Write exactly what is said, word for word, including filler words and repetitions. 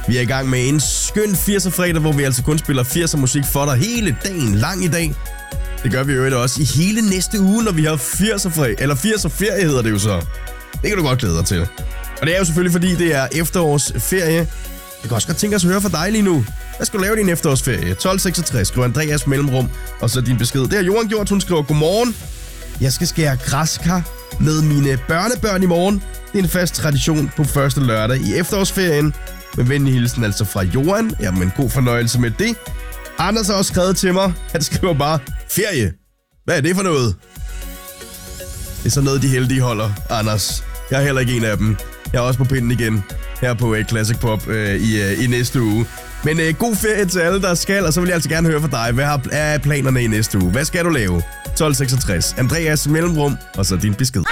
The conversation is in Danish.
Vi er i gang med en skøn firser-fredag, hvor vi altså kun spiller firser-musik for dig hele dagen lang i dag. Det gør vi jo også i hele næste uge, når vi har firser-fredag, eller firser-ferie hedder det jo så. Det kan du godt glæde dig til. Og det er jo selvfølgelig, fordi det er efterårsferie. Jeg kan også godt tænke os at høre fra dig lige nu. Hvad skal du lave din efterårsferie? tolv seksogtres, skriver Andreas mellemrum, og så din besked. Det har Johan gjort, hun skriver, godmorgen. Jeg skal skære græskar med mine børnebørn i morgen. Det er en fast tradition på første lørdag i efterårsferien. Med venlig hilsen altså fra Johan. Jamen, god fornøjelse med det. Anders har også skrevet til mig. Han skriver bare, ferie. Hvad er det for noget? Det er så noget, de heldige holder, Anders. Jeg er heller ikke en af dem. Jeg er også på pinden igen her på uh, Classic Pop uh, i, uh, i næste uge. Men uh, god ferie til alle, der skal, og så vil jeg altså gerne høre fra dig. Hvad har, er planerne i næste uge? Hvad skal du lave? tolv seksogtres. Andreas mellemrum, og så din besked.